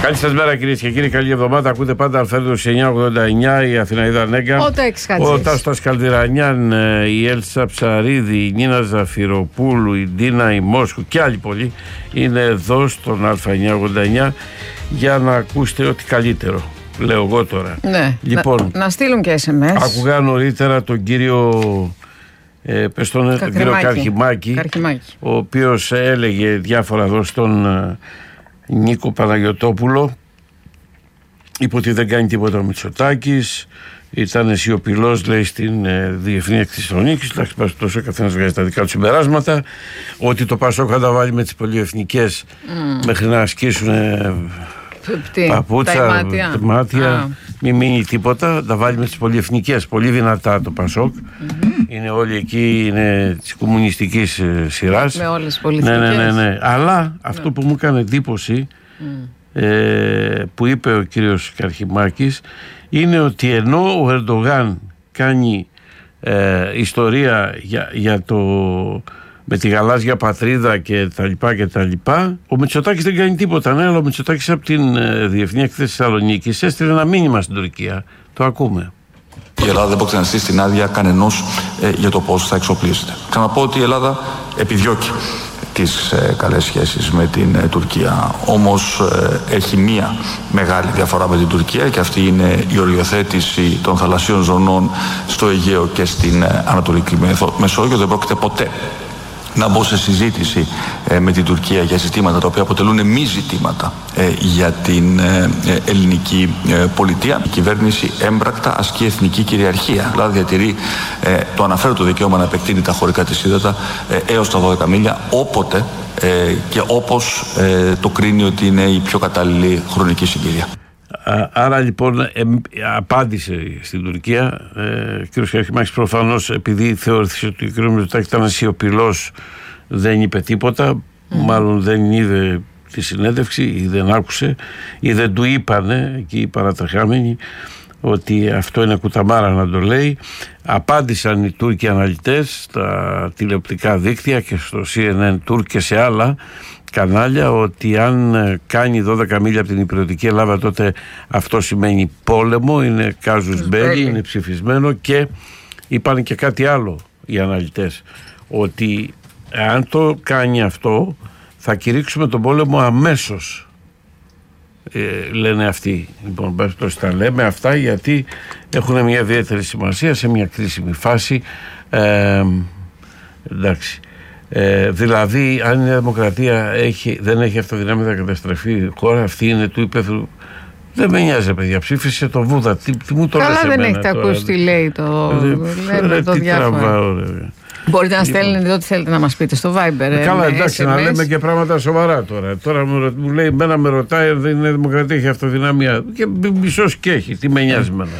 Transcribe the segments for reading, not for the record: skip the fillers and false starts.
Καλή σας μέρα κυρίες και κύριοι, καλή εβδομάδα. Ακούτε πάντα Αλφέρδο 989, η Αθηναίδα Νέγκα, ο Τάστας Καλδυρανιάν, η Έλσα Ψαρίδη, η Νίνα Ζαφυροπούλου, η Ντίνα η Μόσχου και άλλοι πολλοί είναι εδώ στον Α989 για να ακούσετε ό,τι καλύτερο. Λέω εγώ τώρα. Ναι, λοιπόν, να στείλουν και SMS. Άκουγα νωρίτερα τον κύριο Καρχιμάκη, ο οποίος έλεγε διάφορα εδώ στον Νίκο Παναγιωτόπουλο. Είπε ότι δεν κάνει τίποτα ο Μητσοτάκης, ήταν σιωπηλός, λέει, στην Διεθνή Έκθεση Θεσσαλονίκης. Εντάξει, τόσο ο καθένας βγάζει τα δικά του συμπεράσματα. Ότι το Πασόκ θα τα βάλει με τις πολυεθνικές μέχρι να ασκήσουν παπούτσα, μάτια, μην μείνει τίποτα. Τα βάλει με τις πολυεθνικές, πολύ δυνατά το Πασόκ. Είναι όλοι εκεί, είναι της κομμουνιστικής σειράς. Με όλες τις πολυεθνικές. Ναι. Αλλά αυτό που μου έκανε εντύπωση, που είπε ο κύριος Καρχιμάκης, είναι ότι ενώ ο Ερντογάν κάνει ιστορία για το, με τη γαλάζια πατρίδα και τα λοιπά, ο Μητσοτάκης δεν κάνει τίποτα. Ναι, αλλά ο Μητσοτάκης από την Διεθνή Έκθεση Θεσσαλονίκης έστειλε ένα μήνυμα στην Τουρκία. Το ακούμε. Η Ελλάδα δεν πρόκειται να στήσει την άδεια κανενός για το πώς θα εξοπλίζεται. Ξαναπώ ότι η Ελλάδα επιδιώκει τις καλές σχέσεις με την Τουρκία. Όμως έχει μία μεγάλη διαφορά με την Τουρκία, και αυτή είναι η οριοθέτηση των θαλασσίων ζωνών στο Αιγαίο και στην Ανατολική Μεσόγειο. Δεν πρόκειται ποτέ να μπω σε συζήτηση με την Τουρκία για ζητήματα τα οποία αποτελούν μη ζητήματα για την ελληνική πολιτεία. Η κυβέρνηση έμπρακτα ασκεί εθνική κυριαρχία. Δηλαδή διατηρεί το αναφέρετο δικαίωμα να επεκτείνει τα χωρικά της ύδατα έως τα 12 μίλια, όποτε και όπως το κρίνει ότι είναι η πιο κατάλληλη χρονική συγκυρία. Άρα λοιπόν απάντησε στην Τουρκία ο κ. Καρχιμάκης, προφανώς επειδή θεώρησε ότι ο κ. Μητσοτάκης ήταν ασιωπηλός, δεν είπε τίποτα, μάλλον δεν είδε τη συνέντευξη ή δεν άκουσε ή δεν του είπανε εκεί οι παρατρεχάμενοι ότι αυτό είναι κουταμάρα να το λέει. Απάντησαν οι Τούρκοι αναλυτές στα τηλεοπτικά δίκτυα και στο CNN Turk και σε άλλα κανάλια ότι αν κάνει 12 μίλια από την υπηρετική Ελλάδα, τότε αυτό σημαίνει πόλεμο, είναι κάζους μπέλι, είναι ψηφισμένο. Και είπαν και κάτι άλλο οι αναλυτές, ότι αν το κάνει αυτό θα κηρύξουμε τον πόλεμο αμέσως, λένε αυτοί. Λοιπόν, τα λέμε αυτά γιατί έχουν μια ιδιαίτερη σημασία σε μια κρίσιμη φάση. Εντάξει. Δηλαδή, αν η Νέα Δημοκρατία δεν έχει αυτοδυνάμει να καταστραφεί η χώρα, αυτή είναι του υπαίθρου. Δεν με νοιάζει, παιδιά, ψήφισε το Βούδα. Τι μου το λες εμένα? Καλά, δεν έχετε ακούσει τι λέει το διάφορο. Μπορείτε να στέλνετε ό,τι θέλετε να μας πείτε στο Viber. Καλά, εντάξει, να λέμε και πράγματα σοβαρά τώρα. Τώρα μου λέει, εμένα με ρωτάει αν δεν είναι Δημοκρατία, έχει αυτοδυναμία. Και μισός και έχει. Τι με νοιάζει εμένα?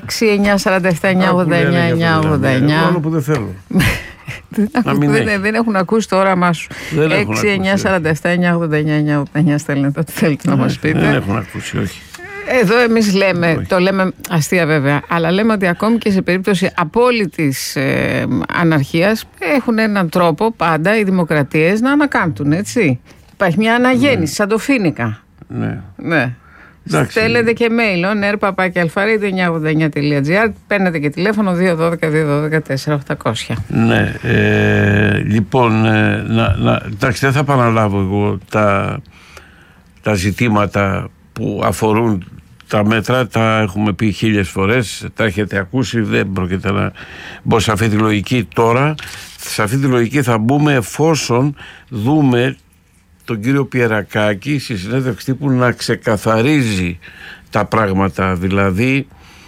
6-9-47-9-89-89. Μόνο που δεν θέλω. Δεν έχουν ακούσει το όραμά σου. 6-9-47-9-89-89. Στέλνετε ό,τι θέλετε να μας πείτε. Δεν έχουν ακούσει, όχι. Εδώ εμείς λέμε, το λέμε αστεία βέβαια, αλλά λέμε ότι ακόμη και σε περίπτωση απόλυτης αναρχίας έχουν έναν τρόπο πάντα οι δημοκρατίες να ανακάμπτουν, έτσι. Υπάρχει μια αναγέννηση, σαν το Φίνικα. Ναι. Στέλνετε και mail, ner@alpha-radio989.gr, παίρνετε και τηλέφωνο 212-212-4800. Ναι, λοιπόν, εντάξει, δεν θα επαναλάβω εγώ τα ζητήματα που αφορούν τα μέτρα, τα έχουμε πει 1000 φορές, τα έχετε ακούσει, δεν πρόκειται να μπω σε αυτή τη λογική τώρα. Σε αυτή τη λογική θα μπούμε εφόσον δούμε τον κύριο Πιερακάκη στη συνέντευξη τύπου να ξεκαθαρίζει τα πράγματα, δηλαδή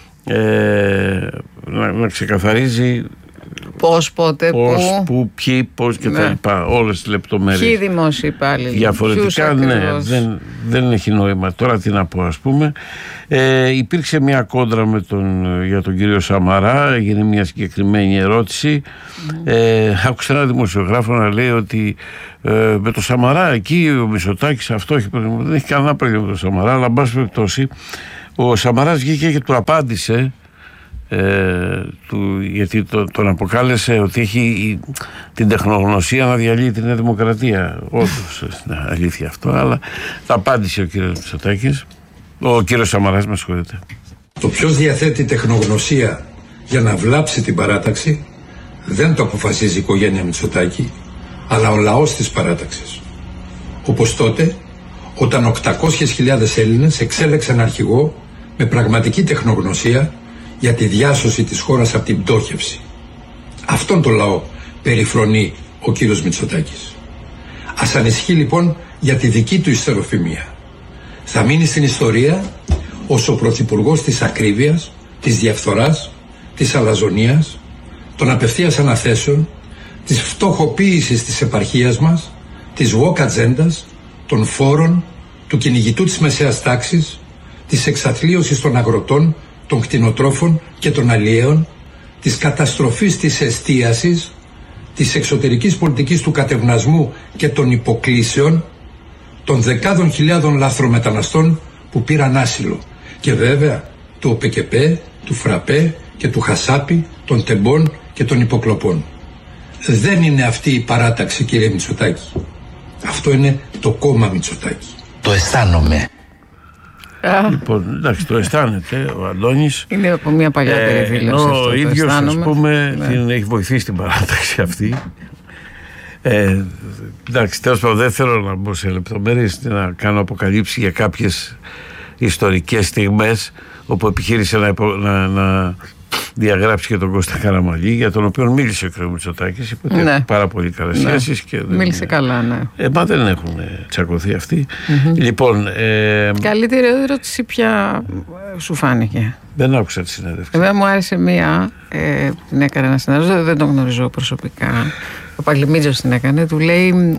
να ξεκαθαρίζει πώς, πότε, πού, ποιοι, πώς και τα λοιπά, όλες τις λεπτομέρειες. Ποιοι δημόσιοι υπάλληλοι. Διαφορετικά, δεν έχει νόημα. Τώρα τι να πω, ας πούμε. Υπήρξε μια κόντρα για τον κύριο Σαμαρά, έγινε μια συγκεκριμένη ερώτηση. Άκουσα ένα δημοσιογράφο να λέει ότι με το Σαμαρά εκεί ο Μητσοτάκης αυτό δεν έχει κανένα πρόβλημα με το Σαμαρά, αλλά εν πάση περιπτώσει ο Σαμαράς βγήκε και του απάντησε γιατί τον αποκάλεσε ότι έχει την τεχνογνωσία να διαλύει την Νέα Δημοκρατία. Όντως, αλήθεια αυτό, αλλά τα απάντησε ο κύριος Μητσοτάκης, ο κύριος Σαμαράς, με συγχωρείτε. Το ποιος διαθέτει τεχνογνωσία για να βλάψει την παράταξη δεν το αποφασίζει η οικογένεια Μητσοτάκη, αλλά ο λαός της παράταξης. Όπως τότε, όταν 800.000 Έλληνες εξέλεξαν αρχηγό με πραγματική τεχνογνωσία για τη διάσωση της χώρας από την πτώχευση. Αυτόν τον λαό περιφρονεί ο κύριος Μητσοτάκης. Ας ανησυχεί λοιπόν για τη δική του ιστεροφημία. Θα μείνει στην ιστορία ως ο πρωθυπουργός της ακρίβειας, της διαφθοράς, της αλαζονίας, των απευθείας αναθέσεων, της φτωχοποίησης της επαρχίας μας, της woke ατζέντας, των φόρων, του κυνηγητού της μεσαίας τάξης, της εξαθλίωσης των αγροτών, των κτηνοτρόφων και των αλλιέων, της καταστροφής της εστίασης, της εξωτερικής πολιτικής του κατευνασμού και των υποκλήσεων, των δεκάδων χιλιάδων λαθρομεταναστών που πήραν άσυλο και βέβαια του ΟΠΕΚΕΠΕ, του ΦΡΑΠΕ και του Χασάπη, των τεμπών και των υποκλοπών. Δεν είναι αυτή η παράταξη, κύριε Μητσοτάκη. Αυτό είναι το κόμμα Μητσοτάκη. Το αισθάνομαι. Λοιπόν, εντάξει, το αισθάνεται ο Αντώνης. Είναι από μια παλιά περιδήλωση. Ο ίδιος, ας πούμε, την έχει βοηθήσει την παράταξη αυτή. Εντάξει, τέλος πάντων, δεν θέλω να μπω σε λεπτομέρειες, να κάνω αποκαλύψεις για κάποιες ιστορικές στιγμές όπου επιχείρησε να διαγράψει και τον Κώστα Καραμαλή, για τον οποίο μίλησε ο κ. Μητσοτάκης. Είπε ότι έχει πάρα πολύ καλές σχέσεις. Μίλησε καλά, ναι. Μα δεν έχουν τσακωθεί αυτοί. Λοιπόν, καλύτερη ερώτηση ποια σου φάνηκε? Δεν άκουσα τη συνέντευξη. Βέβαια μου άρεσε μία, την έκανε ένα συνάδελφος, δεν τον γνωρίζω προσωπικά. Ο Παλιμίτζος την έκανε, του λέει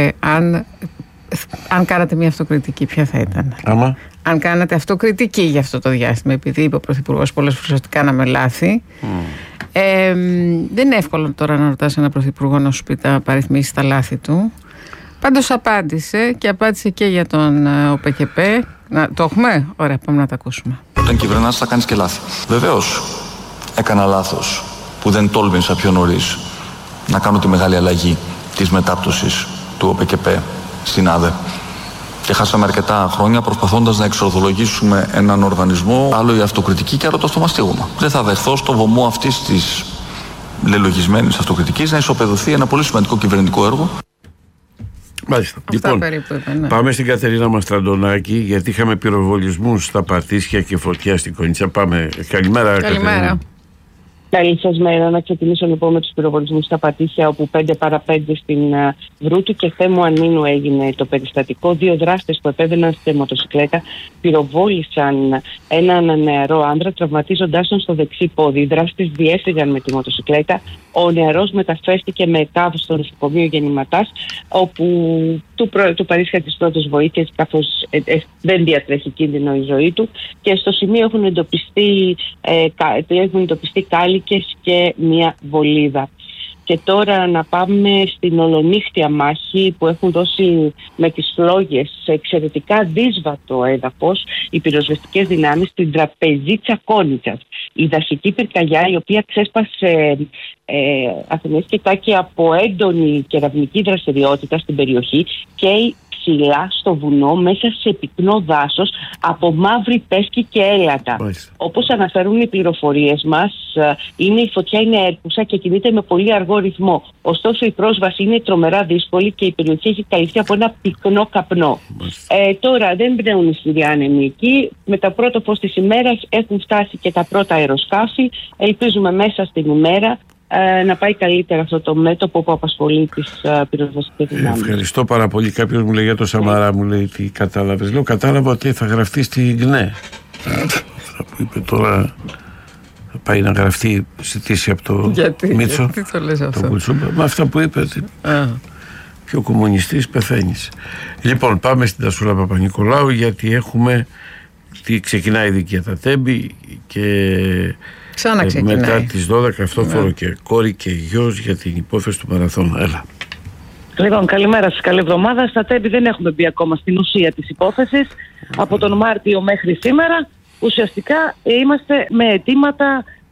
αν κάνατε μια αυτοκριτική, ποια θα ήταν? Άμα. Αν κάνατε αυτοκριτική για αυτό το διάστημα, επειδή είπε ο Πρωθυπουργός πολλές φορές ότι κάναμε λάθη. Δεν είναι εύκολο τώρα να ρωτάς έναν Πρωθυπουργό να σου πει τα παριθμίσει τα λάθη του. Πάντως απάντησε, και απάντησε και για τον ΟΠΕΚΕΠΕ. Το έχουμε? Ωραία, πάμε να τα ακούσουμε. Όταν κυβερνάς θα κάνεις και λάθη. Βεβαίως έκανα λάθος που δεν τόλμησα πιο νωρίς να κάνω τη μεγάλη αλλαγή της μετάπτωσης του ΟΠΕΚΕΠΕ στην ΑΔΕ. Και χάσαμε αρκετά χρόνια προσπαθώντας να εξορθολογήσουμε έναν οργανισμό. Άλλο η αυτοκριτική και άλλο το αυτομαστίγωμα. Δεν θα δεχθώ στο βωμό αυτής της λελογισμένης αυτοκριτικής να ισοπεδωθεί ένα πολύ σημαντικό κυβερνητικό έργο. Μάλιστα. Αυτά Λοιπόν, περίπου είπε, ναι. Πάμε στην Κατερίνα Μαστραντονάκη, γιατί είχαμε πυροβολισμούς στα Πατήσια και φωτιά στην Κονίτσα. Πάμε. Καλημέρα. Καλημέρα. Καλή σας μέρα. Να ξεκινήσω λοιπόν με τους πυροβολισμούς στα Πατήσια, όπου 5 παρά 5 στην Βρούτου και Θέμου Ανίνου έγινε το περιστατικό. 2 δράστες που επέβαιναν στη μοτοσυκλέτα πυροβόλησαν έναν νεαρό άντρα, τραυματίζοντάς τον στο δεξί πόδι. Οι δράστες διέφυγαν με τη μοτοσυκλέτα. Ο νεαρός μεταφέρθηκε με ΚΑΒ στο νοσοκομείο Γεννηματάς, όπου του παρήσχε πρώτης βοήθειας, καθώς δεν διατρέχει κίνδυνο η ζωή του. Και στο σημείο έχουν εντοπιστεί κάλικες και μία βολίδα. Και τώρα να πάμε στην ολονύχτια μάχη που έχουν δώσει με τις φλόγες σε εξαιρετικά δύσβατο έδαφος οι πυροσβεστικές δυνάμεις στην Τραπεζίτσα Κόνιτσας. Η δασική πυρκαγιά, η οποία ξέσπασε Αθηνές και Τάκη από έντονη κεραυνική δραστηριότητα στην περιοχή, και ψηλά στο βουνό μέσα σε πυκνό δάσος από μαύρη πέσκη και έλατα. Όπως αναφέρουν οι πληροφορίες μας, η φωτιά είναι έρκουσα και κινείται με πολύ αργό ρυθμό. Ωστόσο η πρόσβαση είναι τρομερά δύσκολη και η περιοχή έχει καλυφθεί από ένα πυκνό καπνό. Τώρα δεν πνέουν οι Συριάνεμοι εκεί. Με τα πρώτο φως της ημέρας έχουν φτάσει και τα πρώτα αεροσκάφη. Ελπίζουμε μέσα στην ημέρα να πάει καλύτερα αυτό το μέτωπο που απασχολεί τις πυροσβεστικές δυνάμεις. Ευχαριστώ πάρα πολύ. Κάποιος μου λέει για το Σαμαρά, μου λέει τι κατάλαβες. Λέω κατάλαβα ότι θα γραφτεί στην ΚΝΕ. Αυτά που είπε τώρα, θα πάει να γραφτεί ζητήσει από το Μίτσο. Γιατί το λες αυτό? Το Κουτσούμπα. Με αυτά που είπε, πιο κομμουνιστής πεθαίνεις. Λοιπόν, πάμε στην Τασούλα Παπα-Νικολάου, γιατί ξεκινάει η δίκη για τα Τέμπη και μετά τις 12 αυτόφορο και κόρη και γιος για την υπόθεση του Μαραθώνα. Έλα. Λοιπόν, καλημέρα σας, καλή εβδομάδα. Στα Τέμπη δεν έχουμε μπει ακόμα στην ουσία της υπόθεσης. Από τον Μάρτιο μέχρι σήμερα ουσιαστικά είμαστε με αιτήματα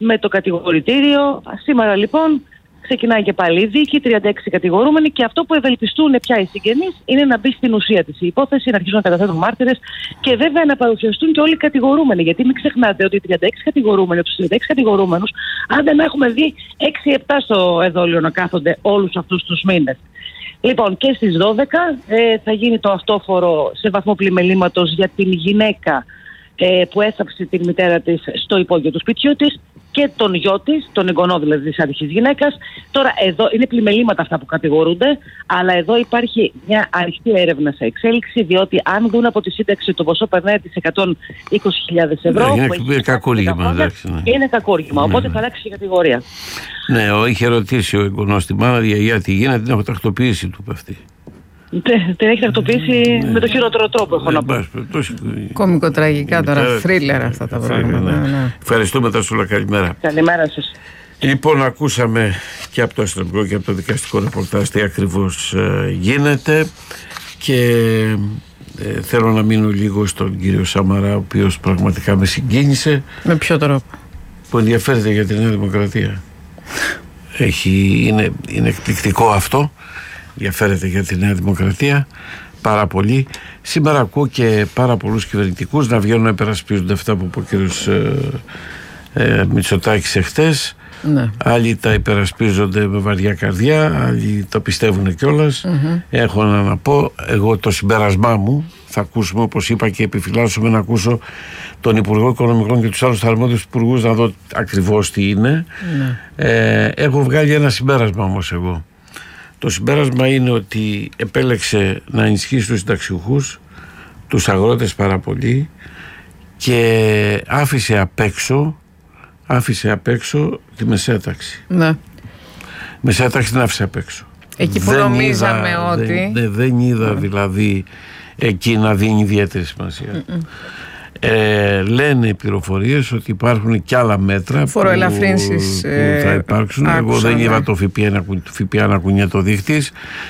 με το κατηγορητήριο. Σήμερα λοιπόν ξεκινάει και πάλι η δίκη, 36 κατηγορούμενοι, και αυτό που ευελπιστούν πια οι συγγενείς είναι να μπει στην ουσία της η υπόθεση, να αρχίσουν να καταθέτουν μάρτυρες και βέβαια να παρουσιαστούν και όλοι οι κατηγορούμενοι. Γιατί μην ξεχνάτε ότι οι 36 κατηγορούμενοι, από τους 36 κατηγορούμενους, αν δεν έχουμε δει 6-7 στο εδόλιο να κάθονται όλους αυτούς τους μήνες. Λοιπόν, και στις 12 θα γίνει το αυτόφορο σε βαθμό πλημελήματος για την γυναίκα που έθαψε την μητέρα της στο υπόγειο του σπιτιού της και τον γιο της, τον εγγονό δηλαδή της άτυχης γυναίκας. Τώρα εδώ είναι πλημελήματα αυτά που κατηγορούνται, αλλά εδώ υπάρχει μια ανοιχτή έρευνα σε εξέλιξη, διότι αν δουν από τη σύνταξη το ποσό περνάει τις 120.000 ευρώ. Είναι κακούργημα, εντάξει. Είναι κακούργημα, οπότε θα αλλάξει η κατηγορία. Ναι, είχε ρωτήσει ο εγγονός τη μάνα, γιαγιά τι γίνεται, την έχω τακτοποιήσει, του πέφτει. Την έχει τακτοποιήσει με το χειρότερο τρόπο, έχω να πω. Κομικοτραγικά τώρα, θρίλερ αυτά τα πράγματα. Ευχαριστούμε, Τασούλα, καλημέρα. Καλημέρα σας. Λοιπόν, ακούσαμε και από το αστυνομικό και από το δικαστικό ρεπορτάζ τι ακριβώς γίνεται, και θέλω να μείνω λίγο στον κύριο Σαμαρά, ο οποίος πραγματικά με συγκίνησε. Με ποιο τρόπο? Που ενδιαφέρεται για τη Νέα Δημοκρατία. Είναι εκπληκτικό αυτό. Ενδιαφέρεται για τη Νέα Δημοκρατία πάρα πολύ. Σήμερα ακούω και πάρα πολλούς κυβερνητικούς να βγαίνουν να υπερασπίζονται αυτά που είπε ο κύριος Μητσοτάκης εχθές. Ναι. Άλλοι τα υπερασπίζονται με βαριά καρδιά, άλλοι τα πιστεύουν κιόλας. Έχω να πω, εγώ το συμπέρασμά μου θα ακούσουμε, όπως είπα, και επιφυλάσσομαι να ακούσω τον Υπουργό Οικονομικών και τους άλλους αρμόδιους υπουργούς να δω ακριβώς τι είναι. Έχω βγάλει ένα συμπέρασμα όμως εγώ. Το συμπέρασμα είναι ότι επέλεξε να ενισχύσει τους συνταξιούχους, τους αγρότες πάρα πολύ, και άφησε απ' έξω τη μεσαία τάξη. Ναι. Μεσαία τάξη την άφησε απ' έξω. Εκεί που νομίζαμε ότι... Δεν είδα δηλαδή εκεί να δίνει ιδιαίτερη σημασία. Λένε οι πληροφορίες ότι υπάρχουν και άλλα μέτρα που θα υπάρξουν. Εγώ δεν είδα το ΦΠΑ να κουνιέται το δείχτης.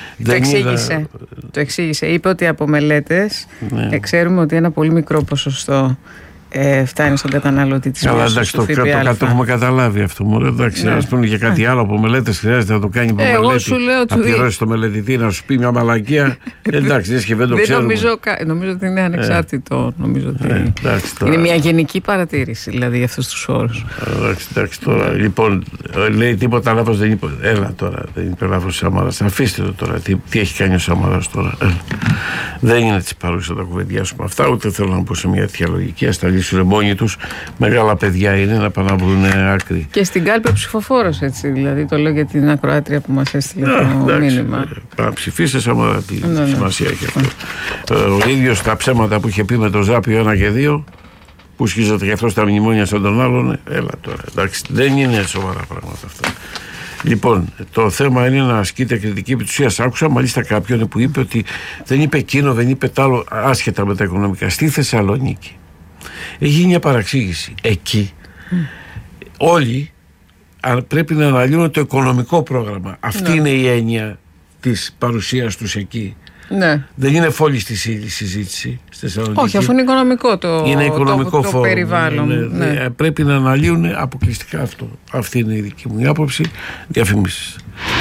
Το εξήγησε. Είπε ότι από μελέτες ξέρουμε ότι ένα πολύ μικρό ποσοστό φτάνει στον καταναλωτή της μέσης. Αλλά εντάξει, το έχουμε καταλάβει αυτό. Μωρέ, εντάξει, ας πούμε για κάτι άλλο από μελέτες χρειάζεται να το κάνει από μελέτη. Να πληρώσει το μελετητή να σου πει μια μαλακία. Εντάξει, δεν το ξέρουμε. Νομίζω ότι είναι ανεξάρτητο. Νομίζω ότι είναι μια γενική παρατήρηση δηλαδή για αυτούς τους όρους. Εντάξει τώρα. Λοιπόν, λέει τίποτα λάθος δεν είπε. Έλα τώρα, δεν είπε λάθος ο Σαμαράς. Αφήστε το τώρα. Τι έχει κάνει ο Σαμαράς τώρα. Δεν είναι της παρούσης να τα κουβεντιάσουμε αυτά, ούτε θέλω να πω σε μια τέτοια λογική. Ας τα λύσουν μόνοι τους. Μεγάλα παιδιά είναι να πάνε να βρουν άκρη. Και στην κάλπη ψηφοφόρος, έτσι. Δηλαδή το λέω για την ακροάτρια που μας έστειλε το μήνυμα. Να ψηφίσετε, Σαμαρά, τι σημασία έχει αυτό. Ο ίδιος τα ψέματα που είχε πει με το Ζάπιο 1 και 2, που σχίζεται και αυτό στα μνημόνια σαν τον άλλον. Έλα τώρα. Εντάξει, δεν είναι σοβαρά πράγματα αυτά. Λοιπόν, το θέμα είναι να ασκείται κριτική επί της ουσίας. Άκουσα μάλιστα κάποιον που είπε ότι δεν είπε εκείνο, δεν είπε τ' άλλο, άσχετα με τα οικονομικά. Στη Θεσσαλονίκη έχει γίνει μια παραξήγηση. Εκεί όλοι πρέπει να αναλύουν το οικονομικό πρόγραμμα. Αυτή είναι η έννοια της παρουσίας τους εκεί. Ναι. Δεν είναι φόλη στη συζήτηση στη Θεσσαλονίκη. Όχι, αφού είναι οικονομικό είναι οικονομικό το περιβάλλον. Ναι. Πρέπει να αναλύουν αποκλειστικά αυτό. Αυτή είναι η δική μου άποψη. Διαφημίσεις.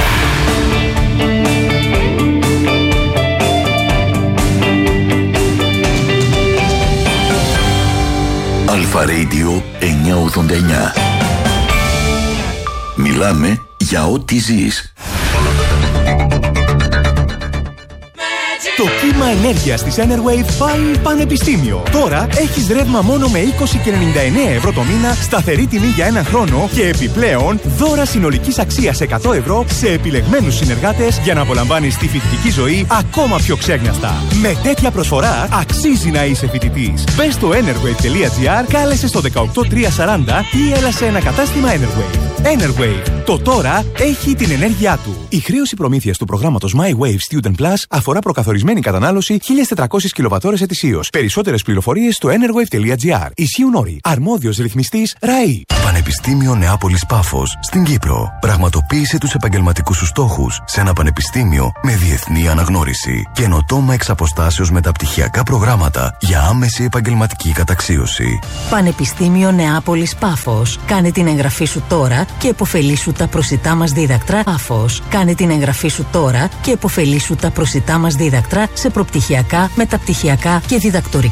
Αλφα Radio 989. Μιλάμε για ό,τι ζεις. Το κύμα ενέργειας της Enerwave πάει πανεπιστήμιο. Τώρα έχεις ρεύμα μόνο με 20 και 99 ευρώ το μήνα, σταθερή τιμή για ένα χρόνο και επιπλέον δώρα συνολικής αξίας 100 ευρώ σε επιλεγμένους συνεργάτες για να απολαμβάνεις τη φοιτητική ζωή ακόμα πιο ξέγνιαστα. Με τέτοια προσφορά αξίζει να είσαι φοιτητής. Μπες στο enerwave.gr, κάλεσε στο 18340 ή έλα σε ένα κατάστημα Enerwave. Enerwave. Το τώρα έχει την ενέργειά του. Η χρέωση προμήθειας του προγράμματος My Wave Student Plus αφορά προκαθορισμένη κατανάλωση 1.400 κιλοβατώρες ετησίως. Περισσότερες πληροφορίες στο enerwave.gr. Ισχύουν όροι. Αρμόδιος ρυθμιστής ΡΑΗ. Πανεπιστήμιο Νεάπολης Πάφος στην Κύπρο. Πραγματοποίησε τους επαγγελματικούς σου στόχους σε ένα πανεπιστήμιο με διεθνή αναγνώριση. Καινοτόμα εξ αποστάσεως μεταπτυχιακά προγράμματα για άμεση επαγγελματική καταξίωση. Πανεπιστήμιο Νεάπολης Πάφος. Κάνε την εγγραφή σου τώρα και επωφελήσου τα προσιτά μας δίδακτρα Πάφος. Κάνε την εγγραφή σου τώρα και επωφελήσου τα προσιτά μας δίδακτρα σε προπτυχιακά, μεταπτυχιακά και διδακτορικά